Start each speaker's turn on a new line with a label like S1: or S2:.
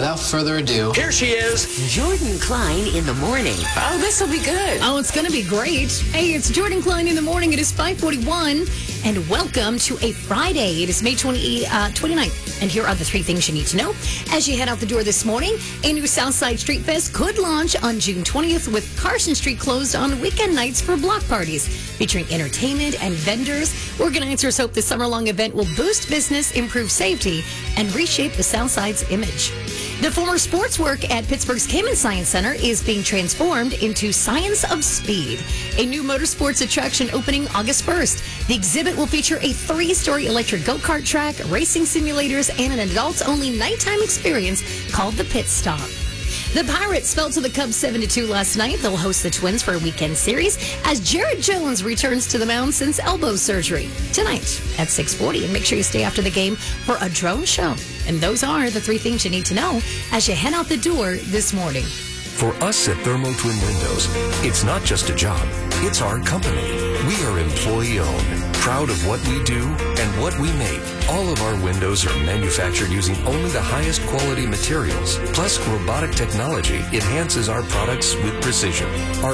S1: without further ado,
S2: here she is,
S3: Jordan Klein in the morning. Oh, this will be good.
S4: Oh, it's going to be great. Hey, it's Jordan Klein in the morning. It is 5:41, and welcome to a Friday. It is May 29th, and here are the three things you need to know as you head out the door this morning. A new Southside Street Fest could launch on June 20th, with Carson Street closed on weekend nights for block parties, featuring entertainment and vendors. Organizers hope the summer-long event will boost business, improve safety, and reshape the Southside's image. The former sports work at Pittsburgh's Cayman Science Center is being transformed into Science of Speed, a new motorsports attraction opening August 1st. The exhibit will feature a 3-story electric go-kart track, racing simulators, and an adults-only nighttime experience called the Pit Stop. The Pirates fell to the Cubs 7-2 last night. They'll host the Twins for a weekend series as Jared Jones returns to the mound since elbow surgery tonight at 6:40. And make sure you stay after the game for a drone show. And those are the three things you need to know as you head out the door this morning.
S5: For us at Thermo Twin Windows, it's not just a job, it's our company. We are employee-owned, proud of what we do and what we make. All of our windows are manufactured using only the highest quality materials. Plus, robotic technology enhances our products with precision. Our